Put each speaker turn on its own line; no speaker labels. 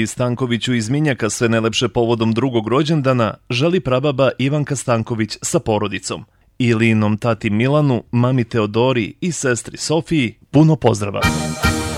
Ili Stankoviću iz Minjaka sve najlepše povodom drugog rođendana želi prababa Ivanka Stanković sa porodicom. Ilinom tati Milanu, mami Teodori i sestri Sofiji puno pozdrava.